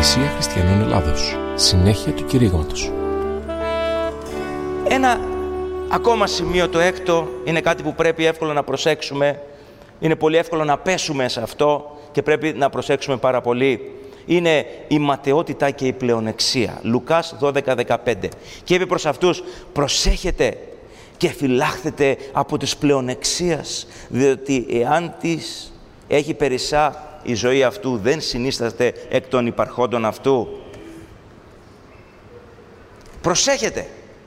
Εκκλησία Χριστιανών Ελλάδος. Συνέχεια του κηρύγματος. Ένα ακόμα σημείο, το έκτο, είναι κάτι που πρέπει εύκολα να προσέξουμε. Είναι πολύ εύκολο να πέσουμε σε αυτό και πρέπει να προσέξουμε πάρα πολύ. Είναι η ματαιότητα και η πλεονεξία. Λουκάς 12:15. Και είπε προς αυτούς, προσέχετε και φυλάχθετε από τις πλεονεξίας, διότι εάν της έχει περισσά, η ζωή αυτού δεν συνίσταται εκ των υπαρχόντων αυτού. Προσέχετε,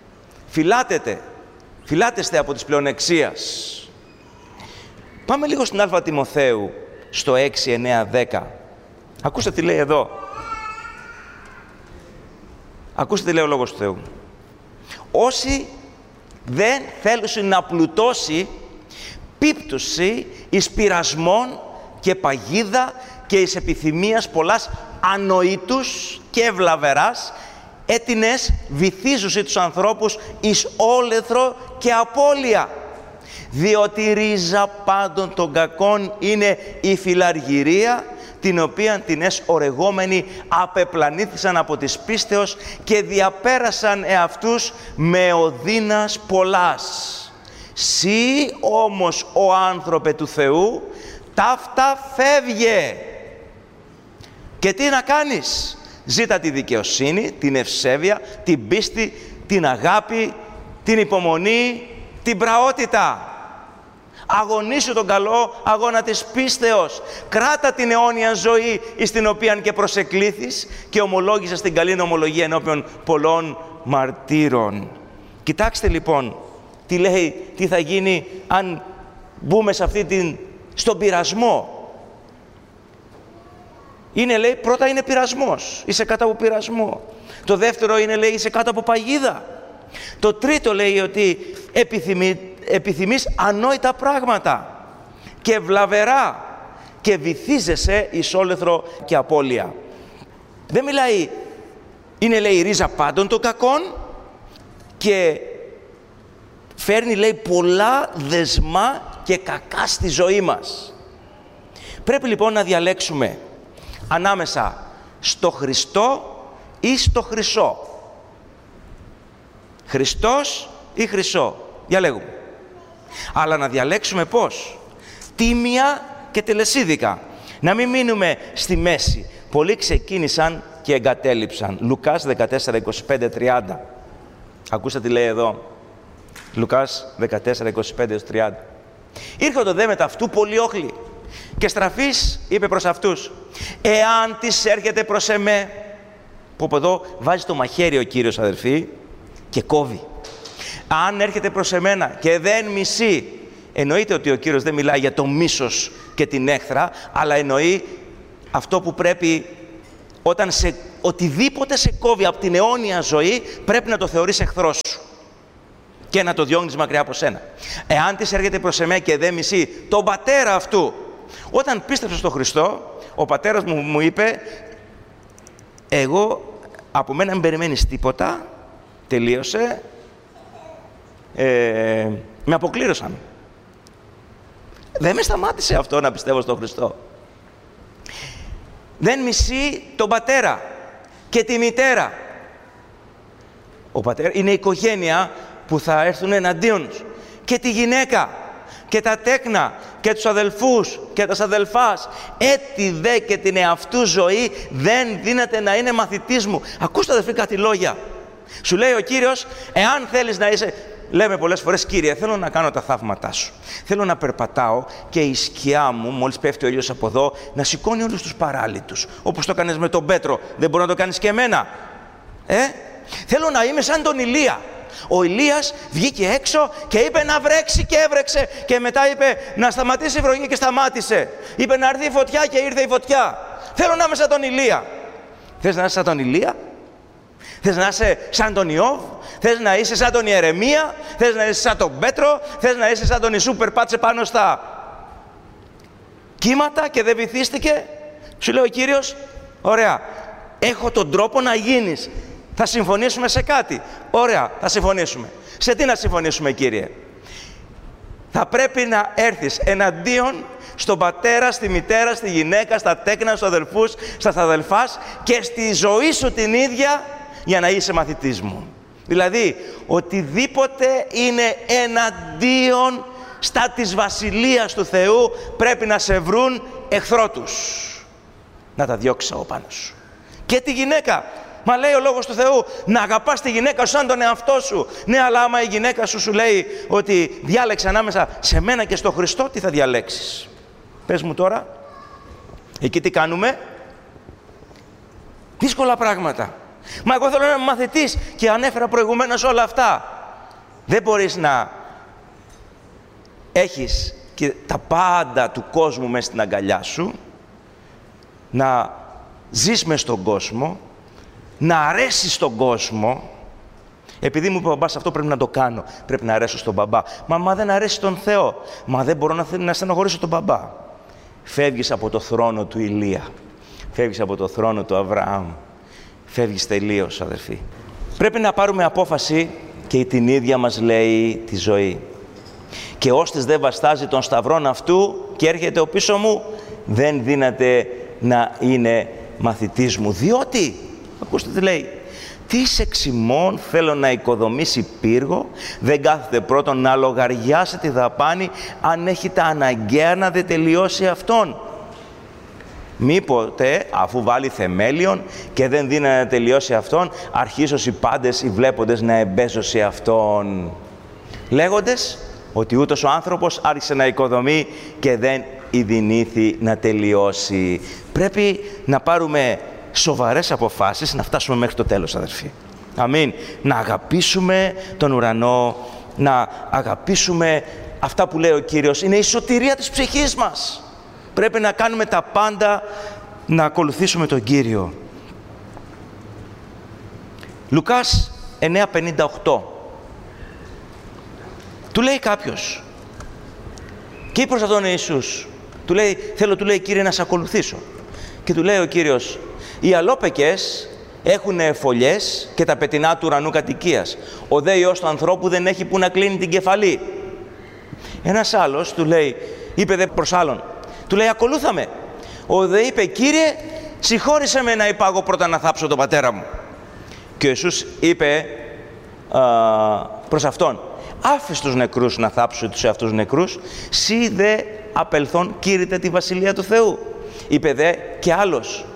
φυλάτεστε από τις πλεονεξίας. Πάμε λίγο στην Α Τιμοθέου, στο 6, 9, 10. Ακούστε τι λέει εδώ. Ακούστε τι λέει ο Λόγος του Θεού. Όσοι δεν θέλουν να πλουτώσει, πίπτουση εις πειρασμών και παγίδα και εις επιθυμίας πολλάς ανοήτους και ευλαβεράς, έτινες βυθίζουσι τους ανθρώπους εις όλεθρο και απώλεια. Διότι ρίζα πάντων των κακών είναι η φιλαργυρία, την οποία την ορεγόμενοι απεπλανήθησαν από της πίστεως και διαπέρασαν εαυτούς με οδύνας πολλάς. Σύ όμως ο άνθρωπε του Θεού, ταύτα φεύγε. Και τι να κάνεις? Ζήτα τη δικαιοσύνη, την ευσέβεια, την πίστη, την αγάπη, την υπομονή, την πραότητα. Αγωνίσου τον καλό αγώνα της πίστεως. Κράτα την αιώνια ζωή εις την οποία και προσεκλήθης και ομολόγησες την καλή ομολογία ενώπιον πολλών μαρτύρων. Κοιτάξτε λοιπόν τι λέει, τι θα γίνει αν μπούμε σε στον πειρασμό. Είναι, λέει, πρώτα είναι πειρασμός. Είσαι κάτω από πειρασμό. Το δεύτερο είναι, λέει, είσαι κάτω από παγίδα. Το τρίτο λέει ότι επιθυμείς ανόητα πράγματα και βλαβερά και βυθίζεσαι εις όλεθρο και απώλεια. Δεν μιλάει, είναι, λέει, η ρίζα πάντων των κακών και φέρνει, λέει, πολλά δεσμά και κακά στη ζωή μας. Πρέπει λοιπόν να διαλέξουμε ανάμεσα στο Χριστό ή στο χρυσό. Χριστός ή χρυσό. Διαλέγουμε. Αλλά να διαλέξουμε πώς? Τίμια και τελεσίδικα. Να μην μείνουμε στη μέση. Πολλοί ξεκίνησαν και εγκατέλειψαν. Λουκάς 14, 25, 30. Ακούστε τι λέει εδώ. Λουκάς 14, 25, 30. Ήρχονται δε μετά αυτού πολλοί όχλοι. Και στραφής είπε προς αυτούς, εάν της έρχεται προς εμέ, που από εδώ βάζει το μαχαίρι ο Κύριος, αδερφοί, και κόβει. Αν έρχεται προς εμένα και δεν μισεί, εννοείται ότι ο Κύριος δεν μιλάει για το μίσος και την έχθρα, αλλά εννοεί αυτό που πρέπει, όταν οτιδήποτε σε κόβει από την αιώνια ζωή, πρέπει να το θεωρείς εχθρός σου και να το διώγνεις μακριά από σένα. Εάν της έρχεται προς εμέ και δεν μισεί τον πατέρα αυτού. Όταν πίστεψα στον Χριστό, ο πατέρας μου είπε, εγώ από μένα μην περιμένεις τίποτα, τελείωσε, με αποκλήρωσαν. Δεν με σταμάτησε αυτό να πιστεύω στον Χριστό. Δεν μισεί τον πατέρα και τη μητέρα. Ο πατέρα είναι η οικογένεια που θα έρθουν εναντίον σου. Και τη γυναίκα και τα τέκνα και τους αδελφούς και τα αδελφάς. Έτσι δε και την εαυτού ζωή δεν δύναται να είναι μαθητής μου. Ακούστε, αδελφοί, κάτι λόγια. Σου λέει ο Κύριος, εάν θέλεις να είσαι... Λέμε πολλές φορές, Κύριε, θέλω να κάνω τα θαύματά σου. Θέλω να περπατάω και η σκιά μου, μόλις πέφτει ο ήλιος από εδώ, να σηκώνει όλους τους παράλυτους. Όπως το έκανες με τον Πέτρο, δεν μπορεί να το κάνεις και εμένα. Θέλω να είμαι σαν τον Ηλία. Ο Ηλίας βγήκε έξω και είπε να βρέξει και έβρεξε. Και μετά είπε να σταματήσει η βροχή και σταμάτησε. Είπε να έρθει η φωτιά και ήρθε η φωτιά. Θέλω να είμαι σαν τον Ηλία. Θες να είσαι σαν τον Ηλία? Θες να είσαι σαν τον Ιώβ? Θες να είσαι σαν τον Ιερεμία? Θες να είσαι σαν τον Πέτρο? Θες να είσαι σαν τον Ιησού που περπάτησε πάνω στα κύματα και δεν βυθίστηκε? Σου λέει ο Κύριος, ωραία, έχω τον τρόπο να γίνεις. Θα συμφωνήσουμε σε κάτι? Ωραία, θα συμφωνήσουμε. Σε τι να συμφωνήσουμε, Κύριε? Θα πρέπει να έρθεις εναντίον στον πατέρα, στη μητέρα, στη γυναίκα, στα τέκνα, στους αδελφούς, στα αδελφάς και στη ζωή σου την ίδια για να είσαι μαθητής μου. Δηλαδή, οτιδήποτε είναι εναντίον στα της Βασιλείας του Θεού πρέπει να σε βρουν εχθρό τους. Να τα διώξεις από πάνω σου. Και τη γυναίκα. Μα λέει ο Λόγος του Θεού να αγαπάς τη γυναίκα σου σαν τον εαυτό σου. Ναι, αλλά άμα η γυναίκα σου λέει ότι διάλεξε ανάμεσα σε μένα και στο Χριστό, τι θα διαλέξεις? Πες μου τώρα. Εκεί τι κάνουμε? Δύσκολα πράγματα. Μα εγώ θέλω να είμαι μαθητής και ανέφερα προηγουμένως όλα αυτά. Δεν μπορείς να έχεις και τα πάντα του κόσμου μέσα στην αγκαλιά σου, να ζεις μες στον κόσμο, να αρέσεις στον κόσμο. Επειδή μου είπε ο μπαμπάς αυτό πρέπει να το κάνω, πρέπει να αρέσω στον μπαμπά. Μα δεν αρέσει τον Θεό, μα δεν μπορώ να στενοχωρήσω τον μπαμπά. Φεύγεις από το θρόνο του Ηλία, φεύγεις από το θρόνο του Αβραάμ, φεύγεις τελείως, αδερφοί. Πρέπει να πάρουμε απόφαση και την ίδια μας λέει τη ζωή. Και όστις δεν βαστάζει τον σταυρόν αυτού και έρχεται ο πίσω μου, δεν δύναται να είναι μαθητής μου. Διότι, ακούστε τι λέει, τι εξημών θέλω να οικοδομήσει πύργο, δεν κάθεται πρώτον να λογαριάσει τη δαπάνη, αν έχει τα αναγκαία να δεν τελειώσει αυτόν. Μήποτε, αφού βάλει θεμέλιον και δεν δίνει να τελειώσει αυτόν, αρχίσως οι πάντες οι βλέποντες να εμπέζωσε αυτόν. Λέγοντες ότι ούτως ο άνθρωπος άρχισε να οικοδομεί και δεν ειδηνήθη να τελειώσει. Πρέπει να πάρουμε σοβαρές αποφάσεις, να φτάσουμε μέχρι το τέλος, αδερφοί. Αμήν. Να αγαπήσουμε τον ουρανό, να αγαπήσουμε αυτά που λέει ο Κύριος. Είναι η σωτηρία της ψυχής μας. Πρέπει να κάνουμε τα πάντα να ακολουθήσουμε τον Κύριο. Λουκάς 9:58. Του λέει κάποιος και είπε προς αυτόν Ιησούς, του λέει Κύριε να σε ακολουθήσω. Και του λέει ο Κύριος, οι αλόπεκες έχουν φωλιές και τα πετεινά του ουρανού κατοικίας. Ο δε Υιός του ανθρώπου δεν έχει που να κλείνει την κεφαλή. Ένας άλλος του λέει, είπε δε προς άλλον, του λέει ακολούθαμε. Ο δε είπε, Κύριε συγχώρησέ με να υπάγω πρώτα να θάψω τον πατέρα μου. Και ο Ιησούς είπε προς αυτόν, άφες τους νεκρούς να θάψουν τους εαυτούς νεκρούς, σύ δε απελθόν κήρυτε τη Βασιλεία του Θεού. Είπε δε και άλλος,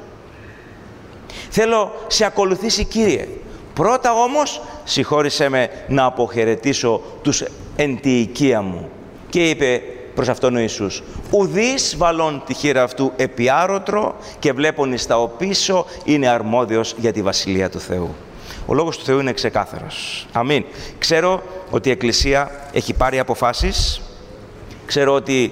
θέλω σε ακολουθήσει Κύριε, πρώτα όμως συγχώρησέ με να αποχαιρετήσω τους εν τη οικία μου. Και είπε προς αυτόν ο Ιησούς, ουδείς βαλών τη χείρα αυτού επί άρωτρο και βλέπων εις τα οπίσω είναι αρμόδιος για τη Βασιλεία του Θεού. Ο Λόγος του Θεού είναι ξεκάθαρος. Αμήν. Ξέρω ότι η Εκκλησία έχει πάρει αποφάσεις. Ξέρω ότι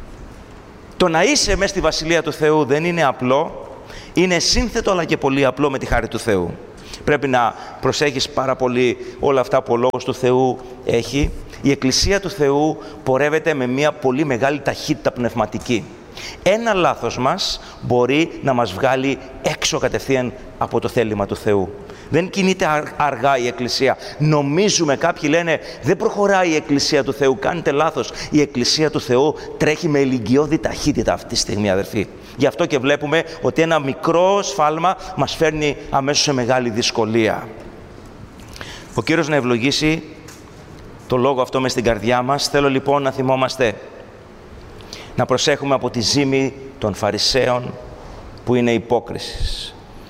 το να είσαι μέσα στη Βασιλεία του Θεού δεν είναι απλό. Είναι σύνθετο αλλά και πολύ απλό με τη χάρη του Θεού. Πρέπει να προσέχεις πάρα πολύ όλα αυτά που ο Λόγος του Θεού έχει. Η Εκκλησία του Θεού πορεύεται με μια πολύ μεγάλη ταχύτητα πνευματική. Ένα λάθος μας μπορεί να μας βγάλει έξω κατευθείαν από το θέλημα του Θεού. Δεν κινείται αργά η Εκκλησία. Νομίζουμε, κάποιοι λένε, δεν προχωράει η Εκκλησία του Θεού. Κάνετε λάθος. Η Εκκλησία του Θεού τρέχει με ηλικιώδη ταχύτητα αυτή τη στιγμή, αδερφοί. Γι' αυτό και βλέπουμε ότι ένα μικρό σφάλμα μας φέρνει αμέσως σε μεγάλη δυσκολία. Ο Κύριος να ευλογήσει το λόγο αυτό μες στην καρδιά μας. Θέλω λοιπόν να θυμόμαστε, να προσέχουμε από τη ζήμη των Φαρισαίων που είναι υπόκρισης.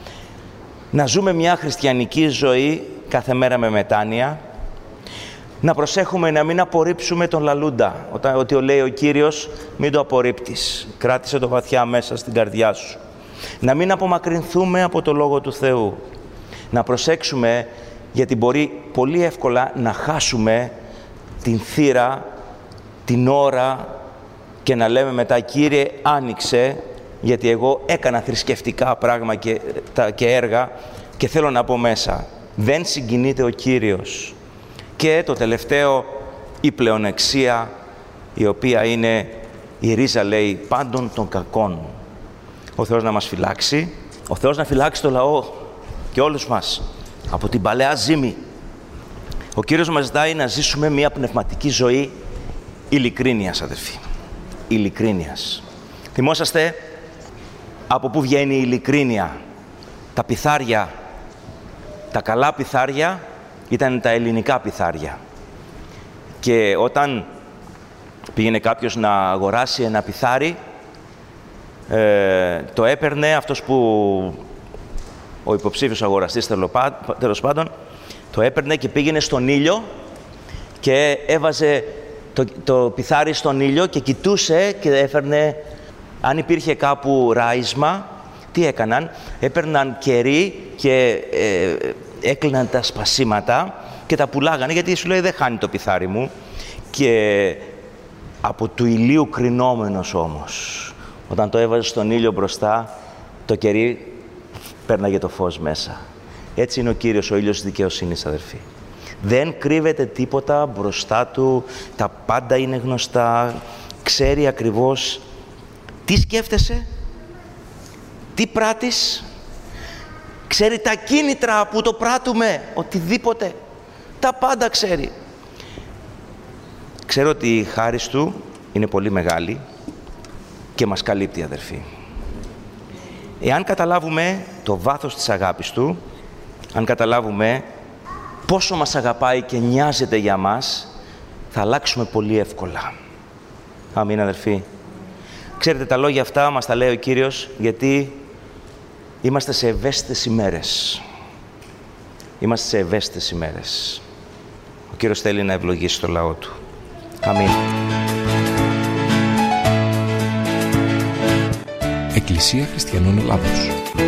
Να ζούμε μια χριστιανική ζωή κάθε μέρα με μετάνοια. Να προσέχουμε να μην απορρίψουμε τον λαλούντα. Ότι λέει ο Κύριος, μην το απορρίπτεις. Κράτησε το βαθιά μέσα στην καρδιά σου. Να μην απομακρυνθούμε από το Λόγο του Θεού. Να προσέξουμε, γιατί μπορεί πολύ εύκολα να χάσουμε την θύρα, την ώρα και να λέμε μετά, Κύριε άνοιξε, γιατί εγώ έκανα θρησκευτικά πράγματα και έργα και θέλω να πω μέσα, δεν συγκινείται ο Κύριος. Και το τελευταίο, η πλεονεξία, η οποία είναι η ρίζα, λέει, πάντων των κακών. Ο Θεός να μας φυλάξει, ο Θεός να φυλάξει το λαό και όλους μας από την παλαιά ζήμη. Ο Κύριος μας ζητάει να ζήσουμε μια πνευματική ζωή ειλικρίνειας, αδελφοί. ειλικρίνειας. Θυμόσαστε από πού βγαίνει η ειλικρίνεια? Τα πιθάρια, τα καλά πιθάρια ήταν τα ελληνικά πιθάρια. Και όταν πήγαινε κάποιος να αγοράσει ένα πιθάρι, το έπαιρνε αυτός που ο υποψήφιος αγοραστής, τέλος πάντων, το έπαιρνε και πήγαινε στον ήλιο και έβαζε το πιθάρι στον ήλιο και κοιτούσε και έφερνε, αν υπήρχε κάπου ράισμα, τι έκαναν? Έπαιρναν κερί και έκλειναν τα σπασίματα και τα πουλάγανε, γιατί σου λέει δεν χάνει το πιθάρι μου. Και από του ηλίου κρινόμενος όμως, όταν το έβαζε στον ήλιο μπροστά, το κερί πέρναγε το φως μέσα. Έτσι είναι ο Κύριος, ο ήλιος της δικαιοσύνης, αδερφοί. Δεν κρύβεται τίποτα μπροστά του, τα πάντα είναι γνωστά, ξέρει ακριβώς τι σκέφτεσαι, τι πράττεις, ξέρει τα κίνητρα που το πράττουμε, οτιδήποτε, τα πάντα ξέρει. Ξέρω ότι η χάρις του είναι πολύ μεγάλη και μας καλύπτει, αδερφοί. Εάν καταλάβουμε το βάθος της αγάπης του, αν καταλάβουμε πόσο μας αγαπάει και νοιάζεται για μας, θα αλλάξουμε πολύ εύκολα. Αμήν, αδερφοί. Ξέρετε, τα λόγια αυτά μας τα λέει ο Κύριος γιατί είμαστε σε ευαίσθητες ημέρες. Είμαστε σε ευαίσθητες ημέρες. Ο Κύριος θέλει να ευλογήσει το λαό του. Αμήν. Εκκλησία Χριστιανών Ελλάδος.